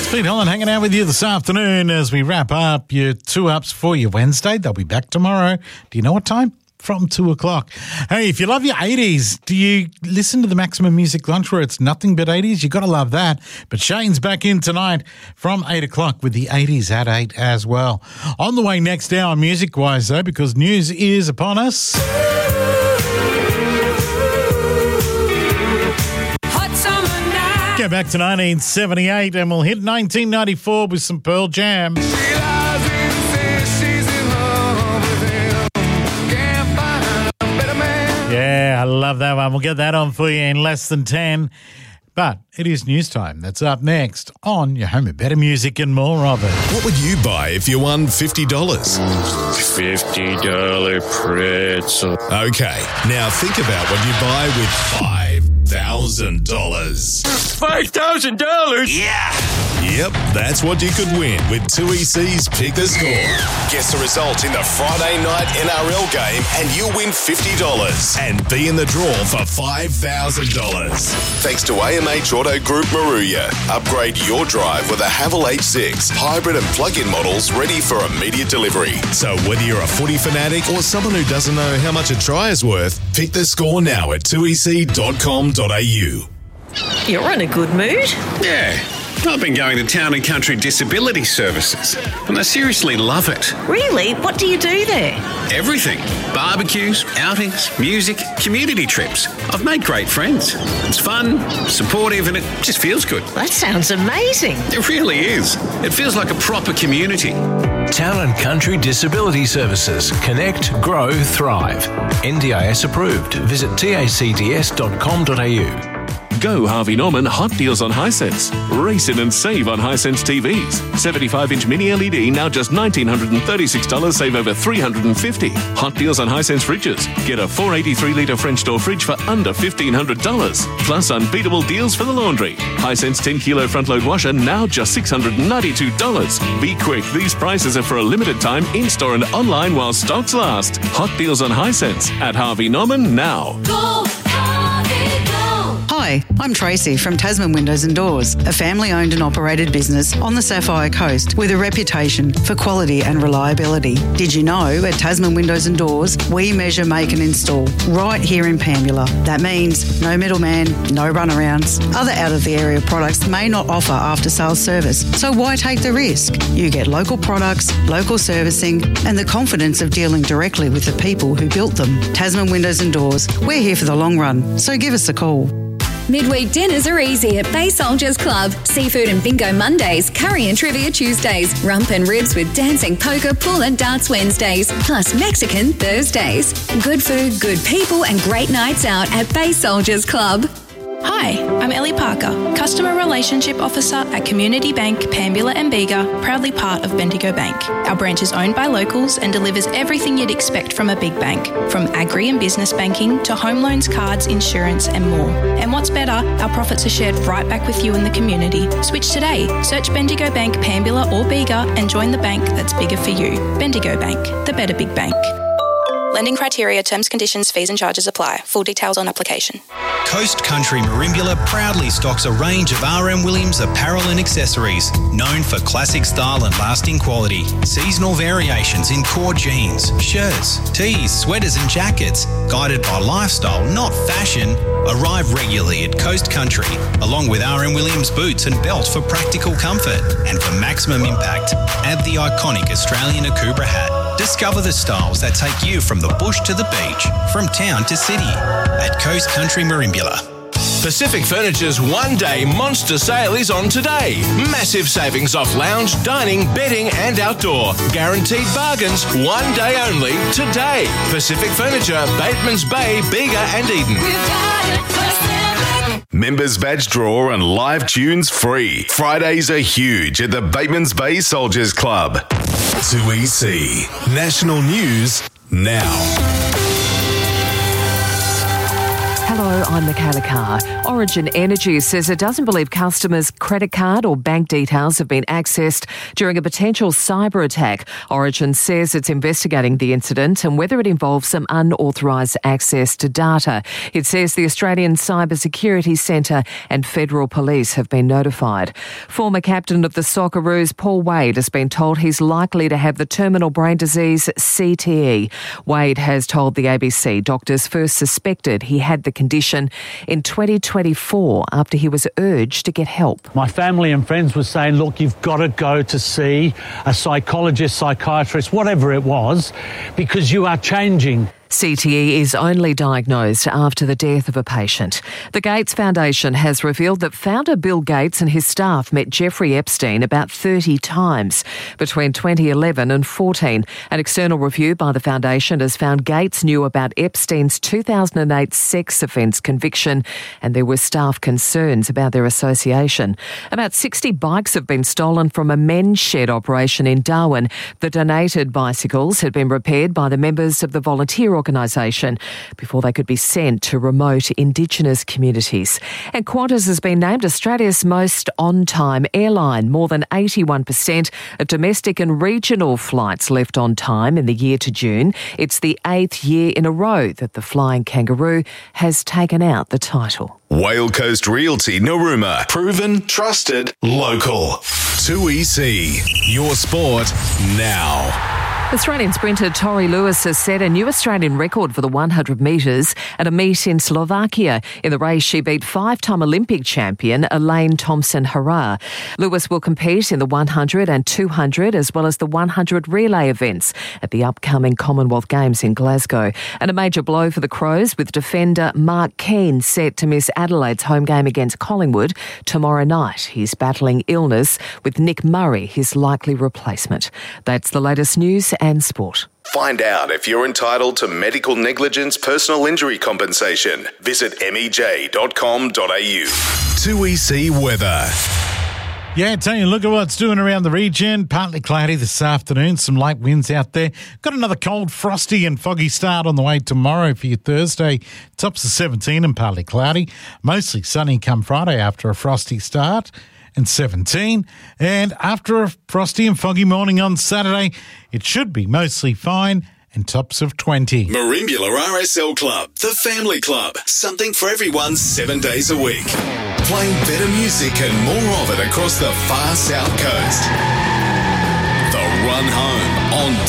Pete Holland hanging out with you this afternoon as we wrap up your 2-ups for your Wednesday. They'll be back tomorrow. Do you know what time? From 2 o'clock. Hey, if you love your 80s, do you listen to the Maximum Music Lunch where it's nothing but 80s? You got to love that. But Shane's back in tonight from 8 o'clock with the 80s at 8 as well. On the way next hour, music-wise though, because news is upon us. Go back to 1978 and we'll hit 1994 with some Pearl Jam. Yeah, I love that one. We'll get that on for you in less than 10. But it is news time. That's up next on your home of better music and more of it. What would you buy if you won $50? $50 pretzel. Okay, now think about what you buy with $5,000. $5,000? Yeah! Yep, that's what you could win with 2EC's Pick the Score. Guess the result in the Friday night NRL game and you'll win $50 and be in the draw for $5,000. Thanks to AMH Auto Group Maruya. Upgrade your drive with a Haval H6, hybrid and plug-in models ready for immediate delivery. So whether you're a footy fanatic or someone who doesn't know how much a try is worth, pick the score now at 2ec.com.au. You're in a good mood. Yeah. I've been going to Town and Country Disability Services, and I seriously love it. Really? What do you do there? Everything. Barbecues, outings, music, community trips. I've made great friends. It's fun, supportive, and it just feels good. That sounds amazing. It really is. It feels like a proper community. Town and Country Disability Services. Connect, grow, thrive. NDIS approved. Visit tacds.com.au. Go Harvey Norman Hot Deals on Hisense. Race in and save on Hisense TVs. 75-inch mini LED now just $1,936, save over $350. Hot deals on Hisense fridges. Get a 483-litre French door fridge for under $1,500. Plus unbeatable deals for the laundry. Hisense 10-kilo front-load washer now just $692. Be quick, these prices are for a limited time in-store and online while stocks last. Hot deals on Hisense at Harvey Norman now. Go Harvey, go! Hi, I'm Tracy from Tasman Windows and Doors, a family-owned and operated business on the Sapphire Coast with a reputation for quality and reliability. Did you know at Tasman Windows and Doors, we measure, make and install right here in Pambula. That means no middleman, no runarounds. Other out-of-the-area products may not offer after-sales service, so why take the risk? You get local products, local servicing and the confidence of dealing directly with the people who built them. Tasman Windows and Doors, we're here for the long run, so give us a call. Midweek dinners are easy at Bay Soldiers Club. Seafood and bingo Mondays, curry and trivia Tuesdays, rump and ribs with dancing, poker, pool and darts Wednesdays, plus Mexican Thursdays. Good food, good people and great nights out at Bay Soldiers Club. Hi, I'm Ellie Parker, Customer Relationship Officer at Community Bank, Pambula and Bega, proudly part of Bendigo Bank. Our branch is owned by locals and delivers everything you'd expect from a big bank, from agri and business banking to home loans, cards, insurance and more. And what's better, our profits are shared right back with you in the community. Switch today. Search Bendigo Bank, Pambula or Bega and join the bank that's bigger for you. Bendigo Bank, the better big bank. Lending criteria, terms, conditions, fees and charges apply. Full details on application. Coast Country Merimbula proudly stocks a range of R.M. Williams apparel and accessories, known for classic style and lasting quality. Seasonal variations in core jeans, shirts, tees, sweaters and jackets, guided by lifestyle, not fashion, arrive regularly at Coast Country, along with R.M. Williams boots and belt for practical comfort. And for maximum impact, add the iconic Australian Akubra hat. Discover the styles that take you from the bush to the beach, from town to city, at Coast Country Merimbula. Pacific Furniture's one-day monster sale is on today. Massive savings off lounge, dining, bedding and outdoor. Guaranteed bargains, one day only, today. Pacific Furniture, Batemans Bay, Bega and Eden. Members badge draw and live tunes free. Fridays are huge at the Batemans Bay Soldiers Club. 2EC. National News now. Hello, Hello, I'm Michaela Carr. Origin Energy says it doesn't believe customers' credit card or bank details have been accessed during a potential cyber attack. Origin says it's investigating the incident and whether it involves some unauthorised access to data. It says the Australian Cyber Security Centre and Federal Police have been notified. Former captain of the Socceroos, Paul Wade, has been told he's likely to have the terminal brain disease CTE. Wade has told the ABC doctors first suspected he had the condition in 2024 after he was urged to get help. My family and friends were saying, look, you've got to go to see a psychologist, psychiatrist, whatever it was, because you are changing. CTE is only diagnosed after the death of a patient. The Gates Foundation has revealed that founder Bill Gates and his staff met Jeffrey Epstein about 30 times between 2011 and 14. An external review by the foundation has found Gates knew about Epstein's 2008 sex offence conviction, and there were staff concerns about their association. About 60 bikes have been stolen from a men's shed operation in Darwin. The donated bicycles had been repaired by the members of the volunteer organisation before they could be sent to remote Indigenous communities. And Qantas has been named Australia's most on-time airline. More than 81% of domestic and regional flights left on time in the year to June. It's the 8th year in a row that the Flying Kangaroo has taken out the title. Whale Coast Realty Narooma. Proven, trusted, local. 2EC. Your sport now. Australian sprinter Tori Lewis has set a new Australian record for the 100 metres at a meet in Slovakia. In the race, she beat five-time Olympic champion Elaine Thompson-Herah. Lewis will compete in the 100 and 200 as well as the 100 relay events at the upcoming Commonwealth Games in Glasgow. And a major blow for the Crows with defender Mark Keane set to miss Adelaide's home game against Collingwood tomorrow night. He's battling illness with Nick Murray, his likely replacement. That's the latest news and sport. Find out if you're entitled to medical negligence personal injury compensation. Visit mej.com.au. 2EC weather. Yeah, tell you, look at what's doing around the region. Partly cloudy this afternoon, some light winds out there. Got another cold, frosty and foggy start on the way tomorrow for your Thursday. Tops of 17 and partly cloudy. Mostly sunny come Friday after a frosty start. And 17. And after a frosty and foggy morning on Saturday, it should be mostly fine and tops of 20. Merimbula RSL Club, the family club. Something for everyone 7 days a week. Playing better music and more of it across the far south coast. The Run Home on